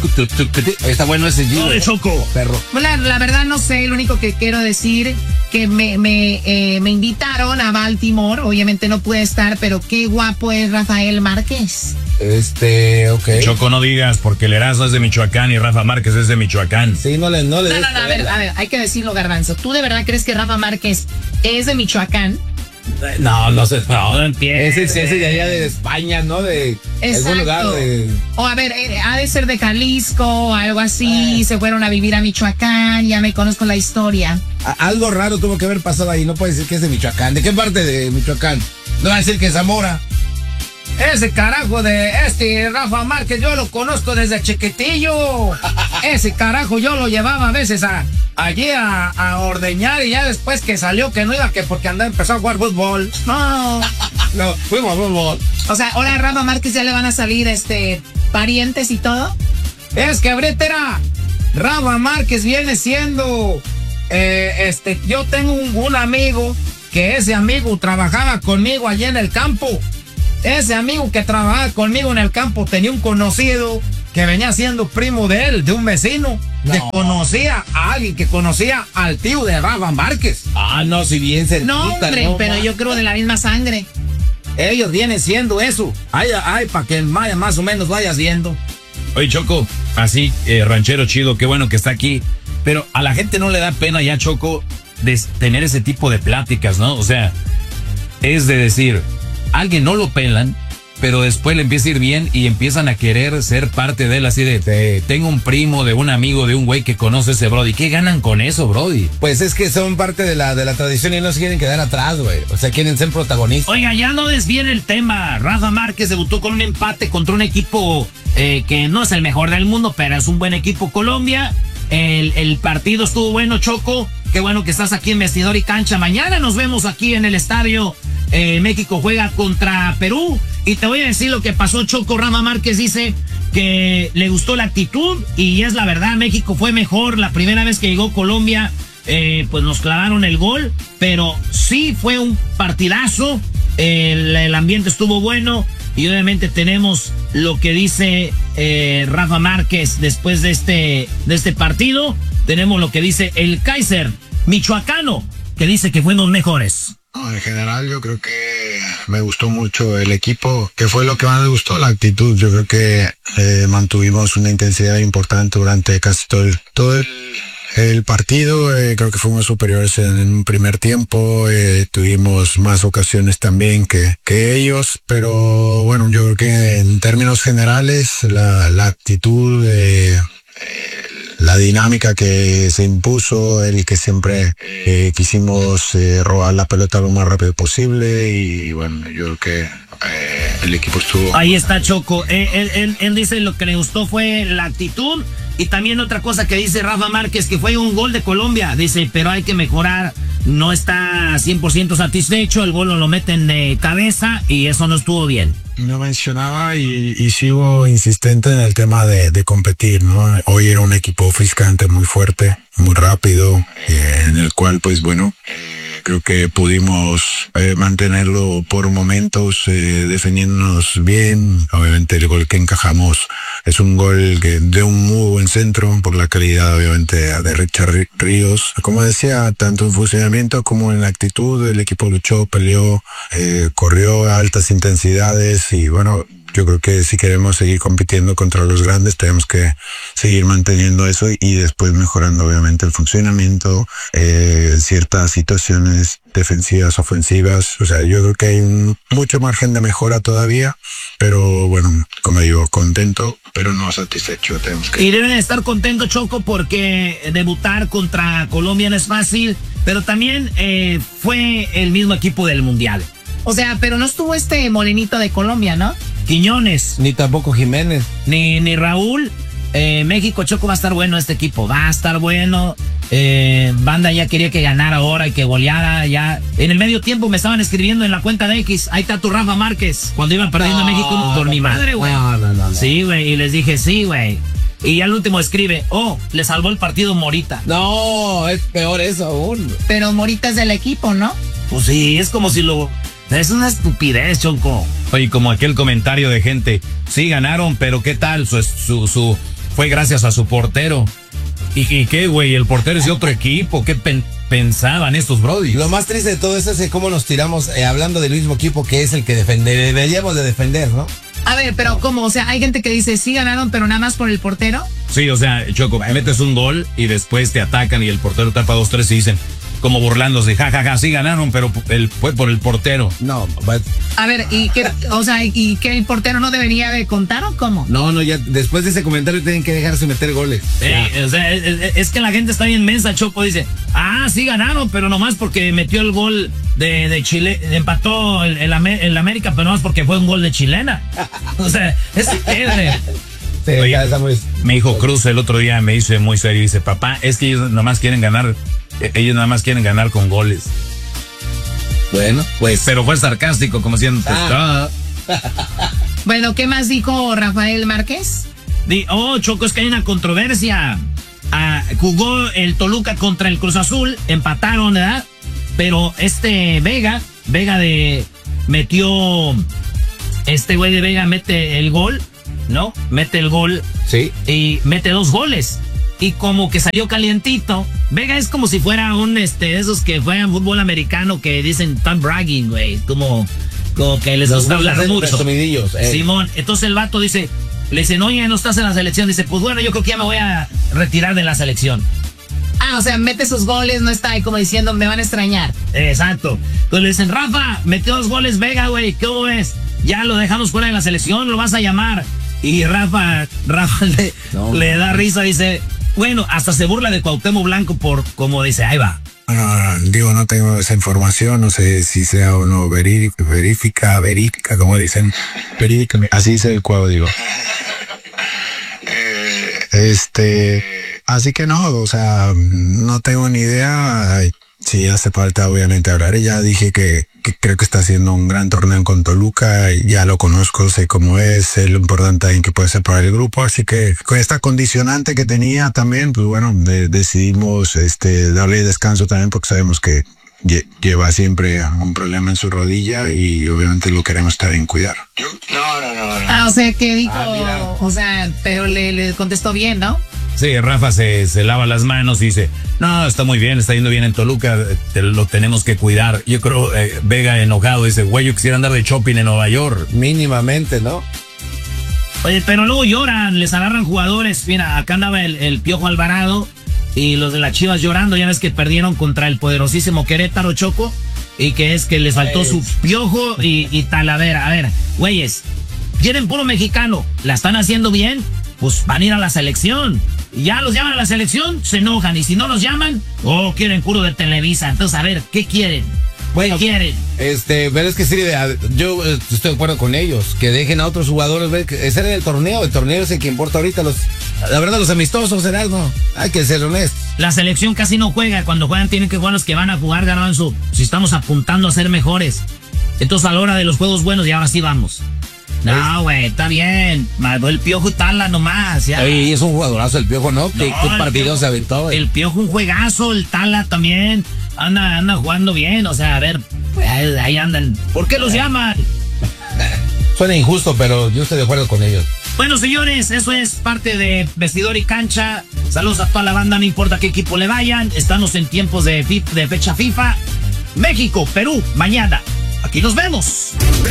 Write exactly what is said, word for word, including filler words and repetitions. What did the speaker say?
Está bueno ese Gio. No, de Choco. Perro. La, la verdad no sé, lo único que quiero decir que me, me, eh, me invitaron a Baltimore, obviamente no pude estar, pero qué guapo es Rafael Márquez. Este, ok. Choco, no digas, porque el Erasmo es de Michoacán y Rafa Márquez es de Michoacán. Sí, no le, no le. No, no, no, a ver, a ver, hay que decirlo, Garbanzo. ¿Tú de verdad crees que Rafa Márquez es de Michoacán? No, no sé, no. No entiendes. Ese, ese de allá de España, ¿no? De Exacto. algún lugar de... O a ver, eh, ha de ser de Jalisco, algo así, se fueron a vivir a Michoacán, ya me conozco la historia. A- algo raro tuvo que haber pasado ahí, no puede decir que es de Michoacán. ¿De qué parte de Michoacán? No va a decir que es Zamora. Ese carajo de este Rafa Márquez, yo lo conozco desde chiquitillo. Ese carajo yo lo llevaba a veces a, allí a, a ordeñar y ya después que salió que no iba, que porque andaba empezó a jugar fútbol. No. No, fuimos a fútbol. O sea, ahora a Rafa Márquez ya le van a salir este parientes y todo. Es que ahorita era Rafa Márquez viene siendo eh, este, yo tengo un, un amigo que ese amigo trabajaba conmigo allí en el campo. Ese amigo que trabajaba conmigo en el campo tenía un conocido que venía siendo primo de él, de un vecino, no. que conocía a alguien que conocía al tío de Rafa Márquez. Ah, no, si bien se. No, hombre, no, pero ma. yo creo de la misma sangre. Ellos vienen siendo eso. Ay, ay, para que vaya más o menos vayas viendo. Oye, Choco, así, eh, ranchero chido, qué bueno que está aquí. Pero a la gente no le da pena ya, Choco, de tener ese tipo de pláticas, ¿no? O sea, es de decir, alguien no lo pelan, pero después le empieza a ir bien y empiezan a querer ser parte de él, así de, de tengo un primo, de un amigo, de un güey que conoce a ese Brody. ¿Qué ganan con eso, Brody? Pues es que son parte de la, de la tradición y no se quieren quedar atrás, güey. O sea, quieren ser protagonistas. Oiga, ya no desvíen el tema. Rafa Márquez debutó con un empate contra un equipo eh, que no es el mejor del mundo, pero es un buen equipo, Colombia. El, el partido estuvo bueno, Choco. Qué bueno que estás aquí en Vestidor y Cancha. Mañana nos vemos aquí en el estadio. Eh, México juega contra Perú. Y te voy a decir lo que pasó, Choco. Rafa Márquez dice que le gustó la actitud y es la verdad. México fue mejor. La primera vez que llegó Colombia, eh, pues nos clavaron el gol. Pero sí fue un partidazo. El, el ambiente estuvo bueno. Y obviamente tenemos lo que dice eh, Rafa Márquez después de este, de este partido. Tenemos lo que dice el Kaiser michoacano, que dice que fuimos mejores. No, en general yo creo que me gustó mucho el equipo. ¿Qué fue lo que más me gustó? La actitud. Yo creo que eh, mantuvimos una intensidad importante durante casi todo el, todo el, el partido. Eh, creo que fuimos superiores en un primer tiempo. Eh, tuvimos más ocasiones también que, que ellos. Pero bueno, yo creo que en términos generales la, la actitud... Eh, la dinámica que se impuso, el que siempre eh, quisimos eh, robar la pelota lo más rápido posible y bueno, yo creo que eh, el equipo estuvo... Ahí está Choco, eh, él, él, él dice lo que le gustó fue la actitud y también otra cosa que dice Rafa Márquez que fue un gol de Colombia, dice pero hay que mejorar, no está cien por ciento satisfecho, el gol lo meten de cabeza y eso no estuvo bien. No mencionaba y, y sigo insistente en el tema de, de competir, ¿no? Hoy era un equipo friscante muy fuerte, muy rápido, eh, en el cual pues bueno, eh, creo que pudimos eh, mantenerlo por momentos, eh, defendiéndonos bien. Obviamente el gol que encajamos es un gol que de un muy buen centro por la calidad obviamente de Richard Ríos. Como decía, tanto en funcionamiento como en la actitud, el equipo luchó, peleó, eh, corrió a altas intensidades. Y bueno, yo creo que si queremos seguir compitiendo contra los grandes, tenemos que seguir manteniendo eso y después mejorando obviamente el funcionamiento, eh, ciertas situaciones defensivas, ofensivas. O sea, yo creo que hay un, mucho margen de mejora todavía, pero bueno, como digo, contento, pero no satisfecho. Tenemos que... Y deben estar contentos, Choco, porque debutar contra Colombia no es fácil, pero también eh, fue el mismo equipo del Mundial. O sea, pero no estuvo este morenito de Colombia, ¿no? Quiñones. Ni tampoco Jiménez. Ni, ni Raúl. Eh, México, Choco, va a estar bueno este equipo. Va a estar bueno. Eh, Banda ya quería que ganara ahora y que goleara ya. En el medio tiempo me estaban escribiendo en la cuenta de X. Ahí está tu Rafa Márquez. Cuando iban perdiendo no, México por mi madre, güey. No, no, no, no. Sí, güey. Y les dije, sí, güey. Y al último escribe, oh, le salvó el partido Morita. No, es peor eso aún. Pero Morita es del equipo, ¿no? Pues sí, es como si lo... Es una estupidez, Choco. Oye, como aquel comentario de gente, sí ganaron, pero ¿qué tal? Su, su, su, fue gracias a su portero. ¿Y, y qué, güey? El portero es de otro equipo. ¿Qué pen, pensaban estos brodis? Lo más triste de todo eso es cómo nos tiramos eh, hablando del mismo equipo que es el que defender, deberíamos de defender, ¿no? A ver, pero ¿cómo? O sea, hay gente que dice, sí ganaron, pero nada más por el portero. Sí, o sea, Choco, metes un gol y después te atacan y el portero tapa dos, tres y dicen, como burlándose, jajaja, ja, ja, sí ganaron, pero el, fue por el portero. No, but... A ver, ¿y qué, o sea, y que el portero no debería de contar o cómo? No, no, ya después de ese comentario tienen que dejarse meter goles. Eh, o sea, es, es que la gente está bien mensa, Choco, dice, ah, sí ganaron, pero nomás porque metió el gol de, de Chile, empató el, el, el América, pero nomás porque fue un gol de chilena. O sea, es que... Sí, Oye, ya estamos... mi hijo Cruz el otro día me dice muy serio, dice, papá, es que ellos nomás quieren ganar, ellos nada más quieren ganar con goles. Bueno, pues... Pero fue sarcástico, como siendo... Ah. Bueno, ¿qué más dijo Rafael Márquez? Di, oh, Choco, es que hay una controversia. Ah, jugó el Toluca contra el Cruz Azul, empataron, ¿verdad? Pero este Vega, Vega de... metió... Este güey de Vega mete el gol, ¿no? Mete el gol. Sí. Y mete dos goles. Y como que salió calientito. Vega es como si fuera un, este, esos que juegan fútbol americano que dicen tan bragging, güey. Como, como que les gusta hablar mucho. Eh. Simón, entonces el vato dice, le dicen, oye, no estás en la selección. Dice, pues bueno, yo creo que ya me voy a retirar de la selección. Ah, o sea, mete sus goles, no está ahí como diciendo, me van a extrañar. Exacto. Entonces le dicen, Rafa, metió dos goles Vega, güey, ¿cómo ves? Ya lo dejamos fuera de la selección, lo vas a llamar. Y Rafa, Rafa le, no, le da risa, dice, bueno, hasta se burla de Cuauhtémoc Blanco por, como dice, ahí va. No, digo, no tengo esa información, no sé si sea o no verídica, verífica, verífica, como dicen. Verídica, así dice el Cuau, digo. Este, así que no, o sea, no tengo ni idea. Sí, hace falta obviamente hablar. Ya dije que, que creo que está haciendo un gran torneo con Toluca. Ya lo conozco, sé cómo es, sé lo importante en que puede ser para el grupo. Así que con esta condicionante que tenía también, pues bueno, de, decidimos este darle descanso también porque sabemos que lle, lleva siempre un problema en su rodilla y obviamente lo queremos también cuidar. No, no, no. no. Ah, o sea, que dijo, ah, o sea, pero le, le contestó bien, ¿no? Sí, Rafa se, se lava las manos y dice, no, está muy bien, está yendo bien en Toluca, te, lo tenemos que cuidar. Yo creo, eh, Vega enojado dice, güey, yo quisiera andar de shopping en Nueva York. Mínimamente, ¿no? Oye, pero luego lloran, les agarran jugadores. Mira, acá andaba el, el Piojo Alvarado y los de las Chivas llorando. Ya ves que perdieron contra el poderosísimo Querétaro, Choco, y que es que les faltó su Piojo y, y Talavera. A ver, güeyes, quieren puro mexicano, la están haciendo bien, pues van a ir a la selección. Y ya los llaman a la selección, se enojan. Y si no los llaman, oh, quieren puro de Televisa. Entonces, a ver, ¿qué quieren? Bueno, ¿qué quieren? Este, pero es que sí, yo estoy de acuerdo con ellos. Que dejen a otros jugadores ver que ese era el torneo. El torneo es el que importa ahorita. Los, la verdad, los amistosos, ¿verdad? No, hay que ser honestos. La selección casi no juega. Cuando juegan tienen que jugar los que van a jugar, Garbanzo. Si estamos apuntando a ser mejores. Entonces, a la hora de los juegos buenos, y ahora sí vamos. No, güey, está bien. El Piojo y Tala nomás. Ya. Oye, es un jugadorazo el Piojo, ¿no? ¿Qué no, partido se aventó? Güey. El Piojo un juegazo, el Tala también. Anda, anda jugando bien. O sea, a ver, pues, ahí, ahí andan. ¿Por qué los llaman? Suena injusto, pero yo estoy de acuerdo con ellos. Bueno, señores, eso es parte de Vestidor y Cancha. Saludos a toda la banda, no importa qué equipo le vayan. Estamos en tiempos de, de fecha FIFA. México, Perú, mañana. Aquí nos vemos.